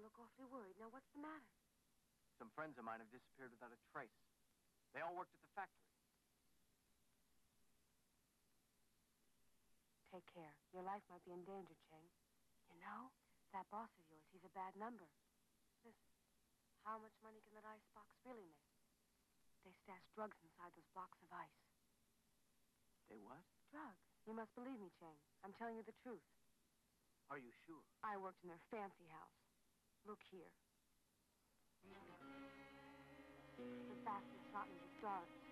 look awfully worried. Now, what's the matter? Some friends of mine have disappeared without a trace. They all worked at the factory. Take care. Your life might be in danger, Cheng. You know, that boss of yours, he's a bad number. Listen, how much money can that icebox really make? They stash drugs inside those blocks of ice. They what? Drugs. You must believe me, Cheng. I'm telling you the truth. Are you sure? I worked in their fancy house. Look here. The fact it's not in the dark.